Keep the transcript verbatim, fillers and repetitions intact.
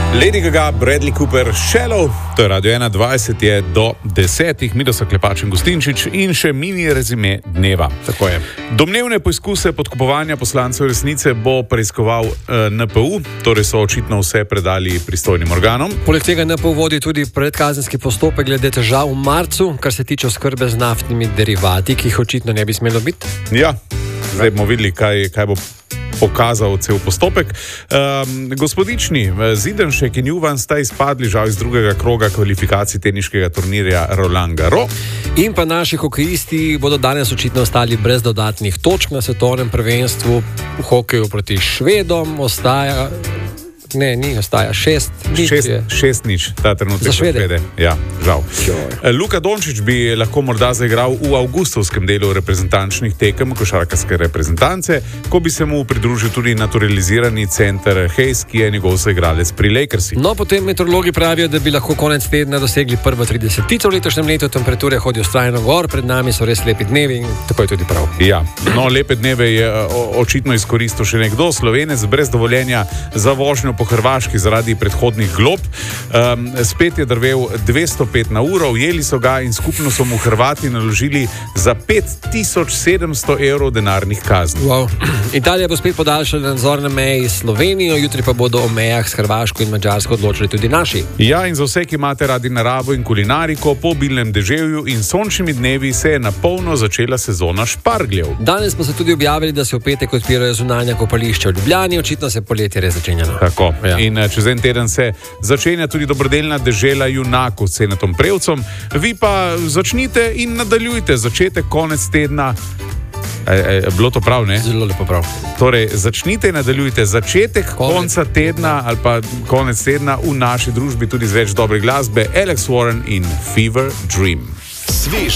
Lady Gaga, Bradley Cooper, Shallow, to je Radio ena, dvajset je do desetih, Miroslav Klepač in Gustinčič in še mini rezime dneva. Tako je. Domnevne poizkuse podkupovanja poslancev resnice bo preiskoval eh, N P U, torej so očitno vse predali pristojnim organom. Poleg tega N P U vodi tudi predkazenski postopek glede težav v marcu, kar se tiče oskrbe z naftnimi derivati, ki jih očitno ne bi smelo biti. Ja, zdaj bomo videli, kaj, kaj bo pokazal cel postopek. Um, gospodični Zidanšek in Juvan sta izpadli žal iz drugega kroga kvalifikacij teniškega turnirja Roland Garros. In pa naši hokejisti bodo danes očitno ostali brez dodatnih točk na svetovnem prvenstvu v hokeju proti Švedom. Ostaja... Ne, ni, ostaja šest nič. Šest, šest nič, ta trenutek. Za Švede. Švede. Ja, žal. Joj. Luka Dončić bi lahko morda zaigral v avgustovskem delu reprezentančnih tekem košarkarske reprezentance, ko bi se mu pridružil tudi naturalizirani center Hayes, ki je njegov soigralec pri Lakersih. No, potem meteorologi pravijo, da bi lahko konec tedna dosegli prvo tridesetico v letošnjem letu, temperature hodijo vztrajno gor, pred nami so res lepi dnevi in tako je tudi prav. Ja, no, lepe dneve je o, očitno izkoristil še nekdo, Slovenec brez dovoljenja za vožnjo po Hrvaški zaradi predhodnih glob. Um, spet je drvel dvesto pet na uro, ujeli so ga in skupno so mu Hrvati naložili za pet tisoč sedemsto evrov denarnih kazni. Wow. Italija bo spet podaljšala nadzor na meji s Slovenijo, jutri pa bodo o mejah s Hrvaško in Madžarsko odločili tudi naši. Ja, in za vse, ki imate radi naravo in kulinariko, po obilnem deževju in sončnimi dnevi se je na polno začela sezona špargljev. Danes pa so tudi objavili, da se v petek odpirajo zunanja kopališča v Ljubljani, očitno se poletje res začenjalo. Tako. Ja. In čez en teden se začenja tudi dobrodelna dežela junakov s Senatom Prevcom. Vi pa začnite in nadaljujte začetek, konec tedna. E, e, bilo to prav, ne? Zelo lepo prav. Torej, začnite in nadaljujte začetek, konec. konca tedna ali pa konec tedna v naši družbi tudi z več dobre glasbe. Alex Warren in Fever Dream. Svež